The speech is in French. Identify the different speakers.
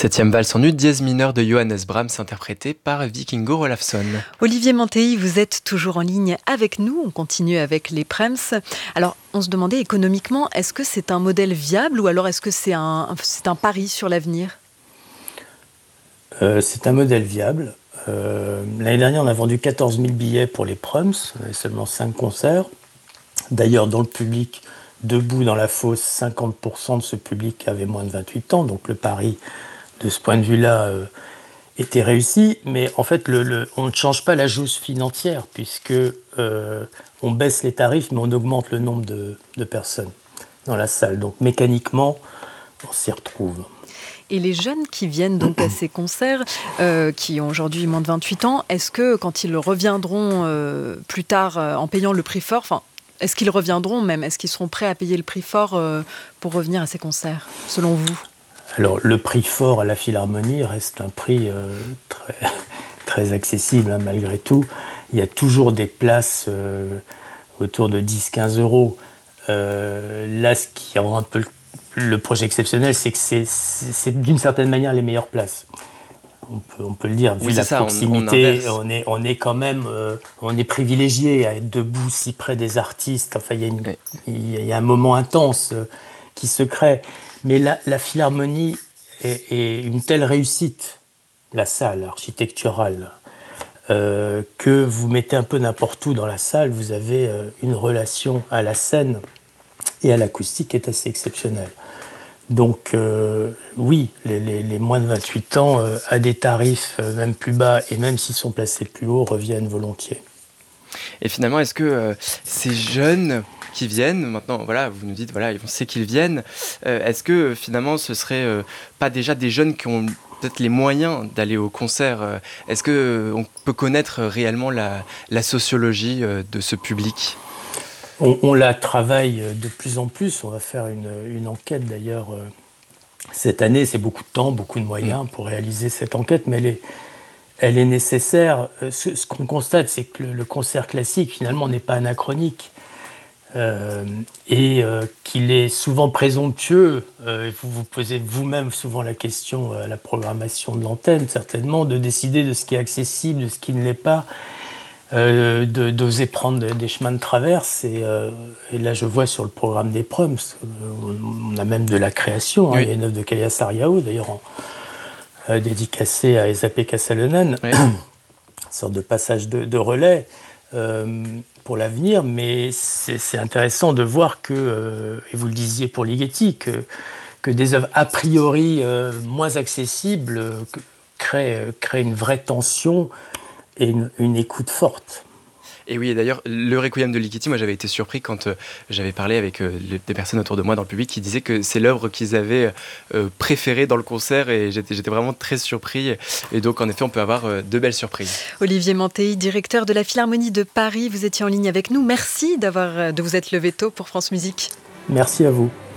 Speaker 1: Septième valse en ut dièse mineur de Johannes Brahms, interprétée par Víkingur Ólafsson.
Speaker 2: Olivier Mantéi, vous êtes toujours en ligne avec nous. On continue avec les Brahms. Alors, on se demandait économiquement, est-ce que c'est un modèle viable ou alors est-ce que c'est un pari sur l'avenir ?
Speaker 3: C'est un modèle viable. L'année dernière, on a vendu 14 000 billets pour les Brahms, on avait seulement 5 concerts. D'ailleurs, dans le public, debout dans la fosse, 50% de ce public avait moins de 28 ans, donc le pari, de ce point de vue-là, était réussi. Mais en fait, on ne change pas la jauge financière, puisque on baisse les tarifs, mais on augmente le nombre de personnes dans la salle. Donc mécaniquement, on s'y retrouve.
Speaker 2: Et les jeunes qui viennent donc à ces concerts, qui ont aujourd'hui moins de 28 ans, est-ce que quand ils reviendront plus tard en payant le prix fort, est-ce qu'ils reviendront même ? Est-ce qu'ils seront prêts à payer le prix fort pour revenir à ces concerts, selon vous ?
Speaker 3: Alors, le prix fort à la Philharmonie reste un prix très, très accessible, malgré tout. Il y a toujours des places autour de 10-15 euros. Là, ce qui rend un peu le projet exceptionnel, c'est que c'est d'une certaine manière les meilleures places. On peut le dire, vu la proximité, on est quand même on est privilégié à être debout si près des artistes. Enfin, il y a un moment intense qui se crée. Mais la Philharmonie est une telle réussite, la salle architecturale, que vous mettez un peu n'importe où dans la salle, vous avez une relation à la scène et à l'acoustique qui est assez exceptionnelle. Donc oui, les moins de 28 ans, à des tarifs même plus bas, et même s'ils sont placés plus haut, reviennent volontiers.
Speaker 1: Et finalement, est-ce que ces jeunes qui viennent, maintenant, voilà, vous nous dites, voilà, on sait qu'ils viennent, est-ce que finalement ce serait pas déjà des jeunes qui ont peut-être les moyens d'aller au concert ? Est-ce qu'on peut connaître réellement la sociologie de ce public ?
Speaker 3: On la travaille de plus en plus. On va faire une enquête d'ailleurs cette année. C'est beaucoup de temps, beaucoup de moyens pour réaliser cette enquête, mais elle est nécessaire. Ce qu'on constate, c'est que le concert classique, finalement, n'est pas anachronique et qu'il est souvent présomptueux. Vous vous posez vous-même souvent la question à la programmation de l'antenne, certainement, de décider de ce qui est accessible, de ce qui ne l'est pas. D'oser prendre des chemins de traverse et là je vois sur le programme des Brahms on a même de la création, oui. Il y a une œuvre de Kaija Saariaho d'ailleurs dédicacée à Esa-Pekka Salonen, une sorte de passage de relais pour l'avenir, mais c'est intéressant de voir que, et vous le disiez pour Ligeti, que des œuvres a priori moins accessibles créent une vraie tension et une écoute forte.
Speaker 1: Et oui, et d'ailleurs, le Requiem de Ligeti, moi j'avais été surpris quand j'avais parlé avec des personnes autour de moi dans le public qui disaient que c'est l'œuvre qu'ils avaient préférée dans le concert, et j'étais vraiment très surpris. Et donc en effet, on peut avoir de belles surprises.
Speaker 2: Olivier Mantéi, directeur de la Philharmonie de Paris, vous étiez en ligne avec nous. Merci de vous être levé tôt pour France Musique.
Speaker 3: Merci à vous.